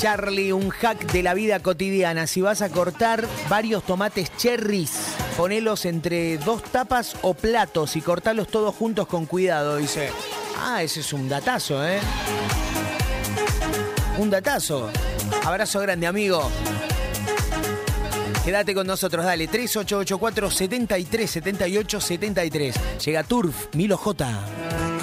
Charlie, un hack de la vida cotidiana. Si vas a cortar varios tomates cherries, ponelos entre 2 tapas o platos y cortalos todos juntos con cuidado. Dice, ese es un datazo, ¿eh? Un datazo. Abrazo grande, amigo. Quédate con nosotros, dale. 3884-7378-73. Llega Turf, Milo J.